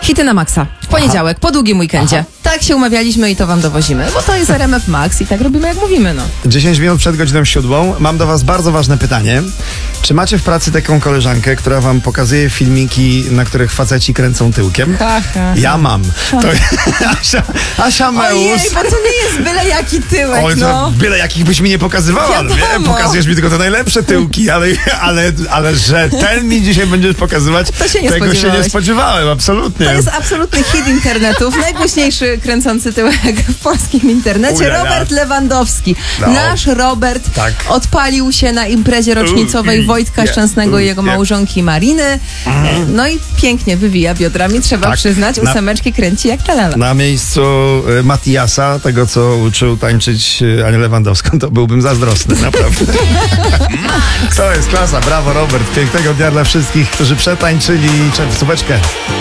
Hity na maksa. W poniedziałek, po długim weekendzie. Tak się umawialiśmy i to wam dowozimy, bo to jest RMF Max i tak robimy jak mówimy, no. 10 minut przed godziną 7 mam do was bardzo ważne pytanie. Czy macie w pracy taką koleżankę, która wam pokazuje filmiki, na których faceci kręcą tyłkiem? Ja mam. To Asia Meus. Ojej, bo to nie jest byle jaki tyłek, Oj, no. byle jakich byś mi nie pokazywała, Wiadomo. wie? Pokazujesz mi tylko te najlepsze tyłki, ale że ten mi dzisiaj będziesz pokazywać, To się nie tego się nie spodziewałeś. spodziewałem, absolutnie. To jest absolutny hit internetów, najgłośniejszy kręcący tyłek w polskim internecie, Ujala. Robert Lewandowski. No. Nasz Robert Tak. odpalił się na imprezie rocznicowej Wojtka Szczęsnego i jego małżonki Mariny. No i pięknie wywija biodrami, trzeba Tak. przyznać, ósemeczki kręci jak czelela. Na miejscu Matiasa, tego co uczył tańczyć Anię Lewandowską, to byłbym zazdrosny, naprawdę. To jest klasa, brawo Robert, pięknego dnia dla wszystkich, którzy przetańczyli czerwcóweczkę.